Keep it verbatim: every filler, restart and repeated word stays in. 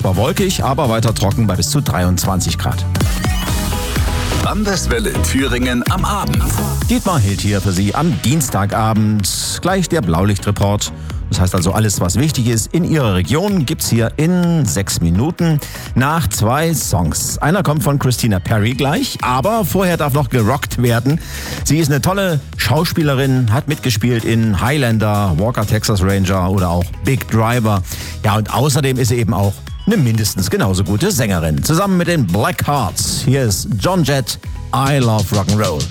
Zwar wolkig, aber weiter trocken bei bis zu dreiundzwanzig Grad. Landeswelle Thüringen am Abend. Dietmar Hild hier für Sie am Dienstagabend. Gleich der Blaulichtreport. Das heißt also, alles, was wichtig ist in Ihrer Region, gibt's hier in sechs Minuten nach zwei Songs. Einer kommt von Christina Perri gleich, aber vorher darf noch gerockt werden. Sie ist eine tolle Schauspielerin, hat mitgespielt in Highlander, Walker Texas Ranger oder auch Big Driver. Ja, und außerdem ist sie eben auch eine mindestens genauso gute Sängerin. Zusammen mit den Black Hearts. Hier ist Joan Jett, I Love Rock'n'Roll.